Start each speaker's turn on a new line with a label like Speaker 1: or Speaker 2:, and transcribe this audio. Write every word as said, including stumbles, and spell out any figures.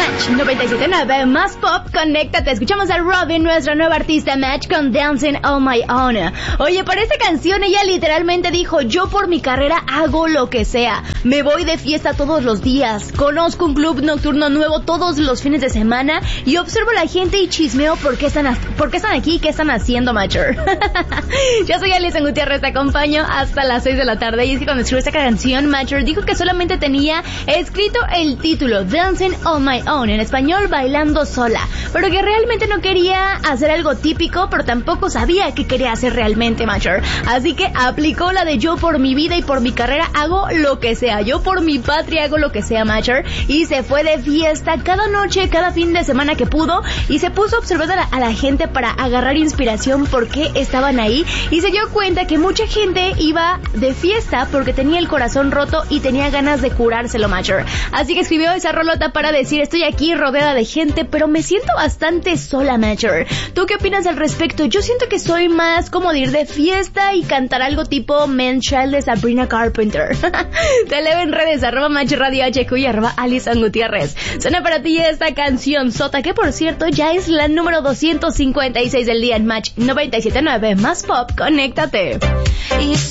Speaker 1: Match noventa y siete punto nueve, más pop, conéctate. Escuchamos a Robyn, nuestra nueva artista Match, con Dancing on My Own. Oye, para esta canción ella literalmente dijo: yo por mi carrera hago lo que sea. Me voy de fiesta todos los días. Conozco un club nocturno nuevo todos los fines de semana y observo a la gente y chismeo por qué están, por qué están aquí y qué están haciendo, Matcher. Yo soy Alison Gutiérrez, te acompaño hasta las seis de la tarde. Y es que cuando escribió esta canción, Matcher dijo que solamente tenía escrito el título Dancing on My Own, en español bailando sola, pero que realmente no quería hacer algo típico, pero tampoco sabía qué quería hacer realmente, Matcher. Así que aplicó la de yo por mi vida y por mi carrera hago lo que sea, yo por mi patria hago lo que sea, Matcher, y se fue de fiesta cada noche, cada fin de semana que pudo, y se puso a observar a la, a la gente para agarrar inspiración por qué estaban ahí, y se dio cuenta que mucha gente iba de fiesta porque tenía el corazón roto y tenía ganas de curárselo, Matcher. Así que escribió esa rolota para decir: estoy aquí rodeada de gente, pero me siento bastante sola, Matcher. ¿Tú qué opinas al respecto? Yo siento que soy más como de ir de fiesta y cantar algo tipo Man Child de Sabrina Carpenter. Te leo en redes, arroba Match Radio H Q y arroba Alison Gutiérrez. Suena para ti esta canción Sota, que por cierto ya es la número doscientos cincuenta y seis del día en Match noventa y siete punto nueve, más pop, conéctate.